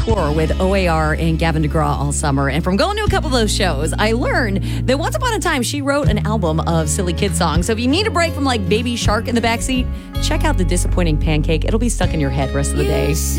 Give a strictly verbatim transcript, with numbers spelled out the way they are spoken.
tour with O A R and Gavin DeGraw all summer. And from going to a couple of those shows, I learned that once upon a time, she wrote an album of silly kid songs. So if you need a break from like Baby Shark in the backseat, check out The Disappointing Pancake. It'll be stuck in your head rest of the day.